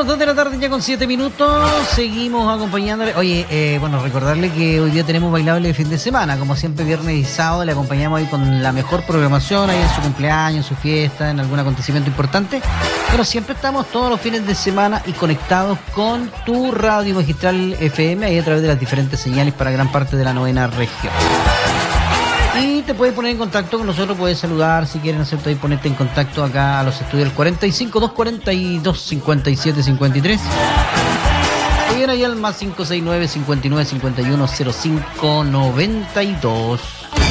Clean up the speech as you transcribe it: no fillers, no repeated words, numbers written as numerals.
las 2 de la tarde ya con 7 minutos, seguimos acompañándole. Oye, recordarle que hoy día tenemos bailable de fin de semana, como siempre viernes y sábado, le acompañamos ahí con la mejor programación, ahí en su cumpleaños, en su fiesta, en algún acontecimiento importante, pero siempre estamos todos los fines de semana y conectados con tu radio Magistral FM, ahí a través de las diferentes señales para gran parte de la novena región. Y te puedes poner en contacto con nosotros, puedes saludar si quieren, ¿no? Y ponerte en contacto acá a los estudios del 45 242 57 53. O bien ahí al más 569 59 51 05 92.